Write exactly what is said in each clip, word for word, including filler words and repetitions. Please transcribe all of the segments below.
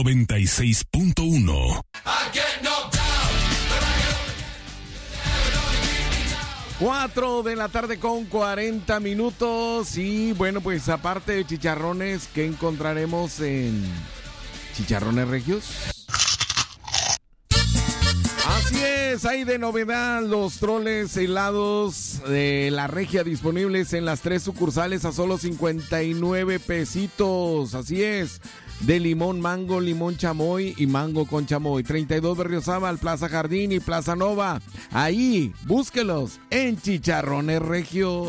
noventa y seis punto uno. cuatro de la tarde con cuarenta minutos. Y bueno, pues aparte de chicharrones, ¿qué encontraremos en Chicharrones Regios? Así es, hay de novedad los troles helados de La Regia disponibles en las tres sucursales a solo cincuenta y nueve pesitos. Así es, de limón, mango, limón chamoy y mango con chamoy. treinta y dos Berriozábal, Plaza Jardín y Plaza Nova. Ahí, búsquelos en Chicharrones Regios.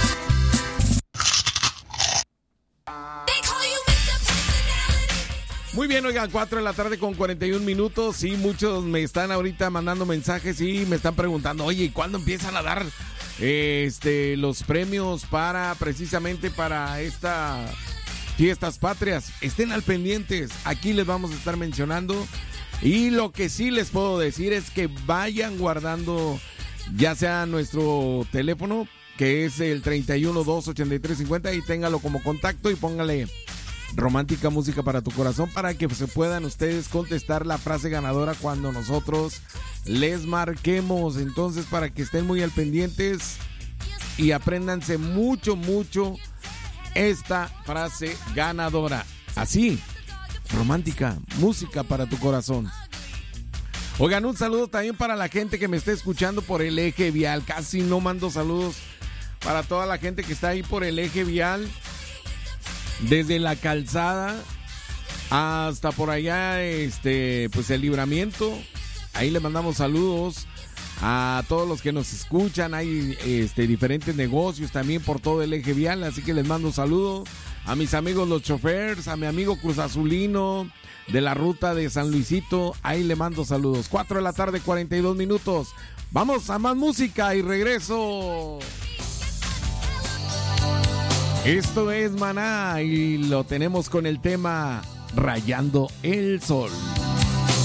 Muy bien, oigan, cuatro de la tarde con cuarenta y un minutos. Sí, muchos me están ahorita mandando mensajes y me están preguntando, oye, ¿cuándo empiezan a dar este los premios para precisamente para esta Fiestas Patrias? Estén al pendientes, aquí les vamos a estar mencionando. Y lo que sí les puedo decir es que vayan guardando ya sea nuestro teléfono, que es el treinta y uno, dos, ochenta y tres, cincuenta, y téngalo como contacto y póngale Romántica Música para tu Corazón para que se puedan ustedes contestar la frase ganadora cuando nosotros les marquemos. Entonces, para que estén muy al pendientes y apréndanse mucho, mucho esta frase ganadora. Así, Romántica Música para tu Corazón. Oigan, un saludo también para la gente que me está escuchando por el eje vial. Casi no mando saludos para toda la gente que está ahí por el eje vial. Desde la Calzada hasta por allá, este, pues el Libramiento. Ahí le mandamos saludos a todos los que nos escuchan. Hay este, diferentes negocios también por todo el eje vial, así que les mando saludos a mis amigos los choferes, a mi amigo Cruz Azulino de la ruta de San Luisito. Ahí le mando saludos. cuatro de la tarde, cuarenta y dos minutos. Vamos a más música y regreso. Esto es Maná y lo tenemos con el tema Rayando el Sol.